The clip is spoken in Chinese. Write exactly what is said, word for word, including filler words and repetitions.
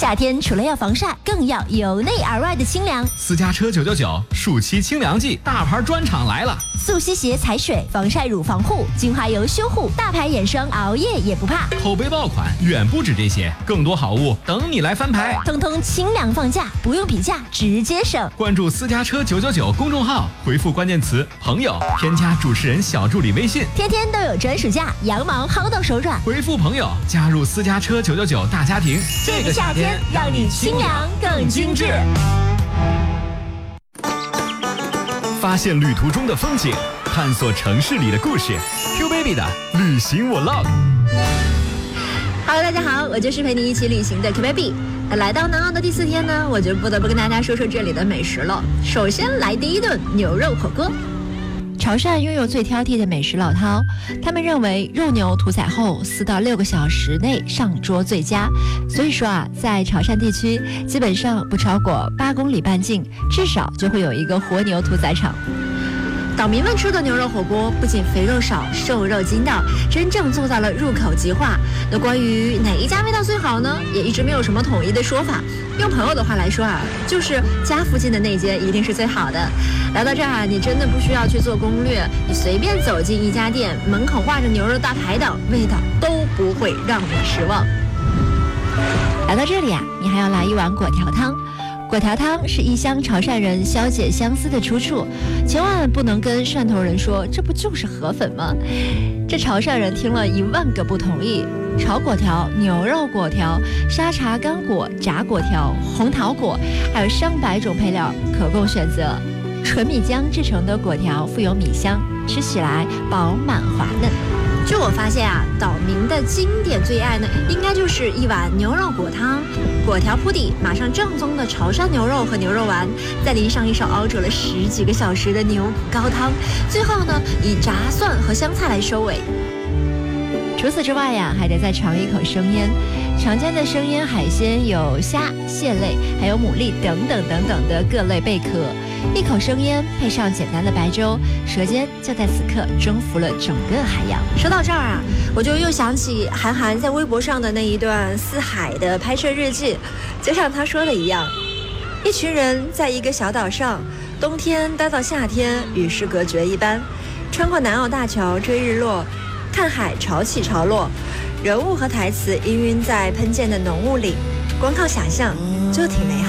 夏天除了要防晒，更要由内而外的清凉。 私家车九九九暑期清凉季，大牌专场来了！ 速吸鞋踩水，防晒乳防护，精华油修护，大牌眼霜熬夜也不怕。 口碑爆款远不止这些，更多好物等你来翻牌。 通通清凉放价，不用比价，直接省。 关注私家车九九九公众号，回复关键词朋友，添加主持人小助理微信， 天天都有专属价，羊毛薅到手软。 回复朋友，加入私家车九九九大家庭。 这个夏天让你清凉更精致。 发现旅途中的风景，探索城市里的故事。Q Baby 的旅行我 love。Hello， 大家好，我就是陪你一起旅行的 Q Baby。来到南澳的第四天呢，我就不得不跟大家说说这里的美食了。首先来第一顿牛肉火锅。潮汕拥有最挑剔的美食老饕，他们认为肉牛屠宰后四到六个小时内上桌最佳，所以说啊，在潮汕地区基本上不超过八公里半径，至少就会有一个活牛屠宰场。岛民们吃的牛肉火锅不仅肥肉少，瘦肉筋道，真正做到了入口即化。那关于哪一家味道最好呢，也一直没有什么统一的说法。用朋友的话来说啊，就是家附近的那间一定是最好的。来到这儿啊，你真的不需要去做攻略，你随便走进一家店，门口挂着牛肉大排档，味道都不会让你失望。来到这里啊，你还要来一碗粿条汤。粿条汤是异乡潮汕人消解相思的出处，千万不能跟汕头人说这不就是河粉吗？这潮汕人听了一万个不同意。炒粿条、牛肉粿条、沙茶干粿、炸粿条、红桃粿，还有上百种配料可供选择。纯米浆制成的粿条富有米香，吃起来饱满滑嫩。据我发现啊，岛民的经典最爱呢，应该就是一碗牛肉粿汤，粿条铺底，马上正宗的潮汕牛肉和牛肉丸，再淋上一勺熬煮了十几个小时的牛骨高汤，最后呢，以炸蒜和香菜来收尾。除此之外呀，还得再尝一口生腌。常见的生腌海鲜有虾、蟹类，还有牡蛎等等等等的各类贝壳。一口生腌配上简单的白粥，舌尖就在此刻征服了整个海洋。说到这儿啊，我就又想起韩寒在微博上的那一段四海的拍摄日记，就像他说的一样，一群人在一个小岛上，冬天待到夏天与世隔绝一般，穿过南澳大桥追日落，看海潮起潮落，人物和台词氤氲在喷溅的浓雾里，光靠想象就挺美好。